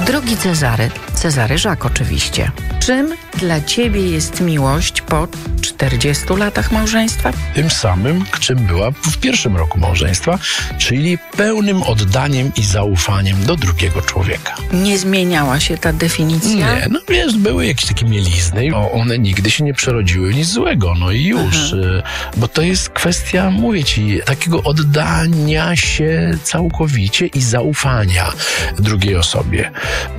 Drogi Cezary Żak oczywiście. Czym dla ciebie jest miłość po 40 latach małżeństwa? Tym samym, czym była w pierwszym roku małżeństwa, czyli pełnym oddaniem i zaufaniem do drugiego człowieka. Nie zmieniała się ta definicja? Nie, no wiesz, były jakieś takie mielizny, one nigdy się nie przerodziły w nic złego, no i już. Bo to jest kwestia, mówię ci, takiego oddania się całkowicie i zaufania drugiej osobie.